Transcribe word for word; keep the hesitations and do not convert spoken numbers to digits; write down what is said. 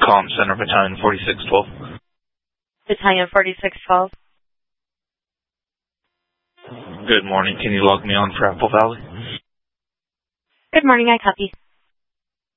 Comm Center, Battalion forty-six twelve. Battalion forty-six twelve. Good morning. Can you log me on for Apple Valley? Good morning, I copy.